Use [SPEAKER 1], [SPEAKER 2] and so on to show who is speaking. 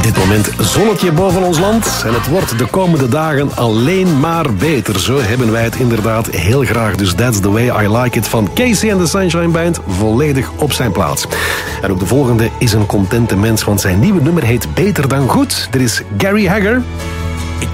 [SPEAKER 1] dit moment zonnetje boven ons land. En het wordt de komende dagen alleen maar beter. Zo hebben wij het inderdaad heel graag. Dus That's the Way I Like It van Casey and the Sunshine Band volledig op zijn plaats. En ook de volgende is een contente mens, want zijn nieuwe nummer heet Beter dan Goed. Dit is Gary Hagger.